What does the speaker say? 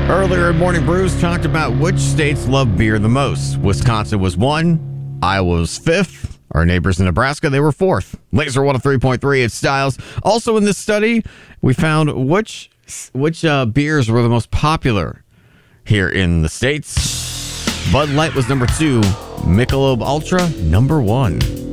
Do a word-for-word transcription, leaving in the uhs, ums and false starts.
Earlier in Morning Brews, talked about which states love beer the most. Wisconsin was one. Iowa was fifth. Our neighbors in Nebraska, they were fourth. Laser one oh three point three, it's Styles. Also in this study, we found which which uh, beers were the most popular here in the States. Bud Light was number two. Michelob Ultra, number one.